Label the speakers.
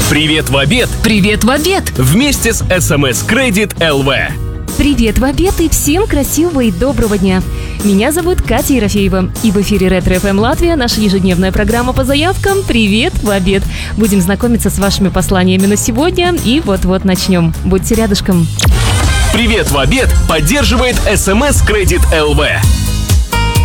Speaker 1: Привет в обед!
Speaker 2: Привет в обед!
Speaker 1: Вместе с СМС Кредит ЛВ.
Speaker 2: Привет в обед и всем красивого и доброго дня! Меня зовут Катя Ерофеева, и в эфире Ретро ФМ Латвия наша ежедневная программа по заявкам «Привет в обед». Будем знакомиться с вашими посланиями на сегодня и вот-вот начнем. Будьте рядышком.
Speaker 1: Привет в обед поддерживает СМС Кредит ЛВ.